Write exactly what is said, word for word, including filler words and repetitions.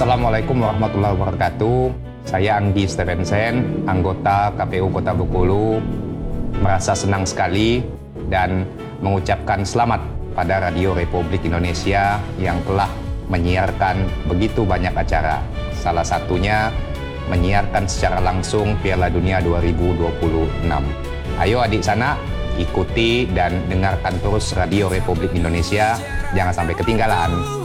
Assalamualaikum warahmatullahi wabarakatuh. Saya Anggi Stevenson, anggota K P U Kota Bengkulu, merasa senang sekali dan mengucapkan selamat pada Radio Republik Indonesia yang telah menyiarkan begitu banyak acara. Salah satunya menyiarkan secara langsung Piala Dunia dua ribu dua puluh enam. Ayo adik sanak, ikuti dan dengarkan terus Radio Republik Indonesia, jangan sampai ketinggalan.